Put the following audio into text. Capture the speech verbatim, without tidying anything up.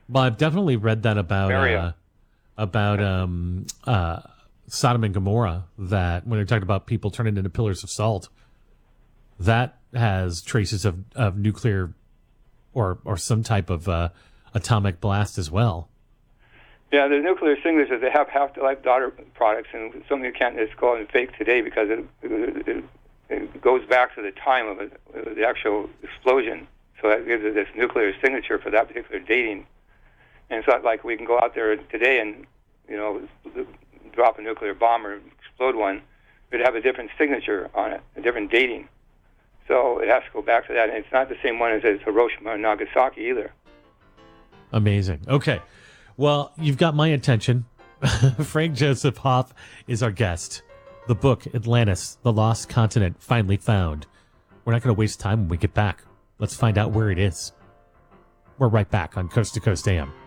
Well, I've definitely read that about Maria. uh, about um, uh, Sodom and Gomorrah. That when they're talking about people turning into pillars of salt, that has traces of, of nuclear or or some type of uh, atomic blast as well. Yeah, the nuclear signatures, they have half-life daughter products, and something you can't just go out and fake today because it, it, it goes back to the time of, it, of the actual explosion. So that gives it this nuclear signature for that particular dating. And it's not like we can go out there today and, you know, drop a nuclear bomb or explode one. It'd have a different signature on it, a different dating. So it has to go back to that. And it's not the same one as, as Hiroshima and Nagasaki either. Amazing. Okay. Well, you've got my attention. Frank Joseph Hoff is our guest. The book, Atlantis, The Lost Continent, Finally Found. We're not going to waste time when we get back. Let's find out where it is. We're right back on Coast to Coast A M.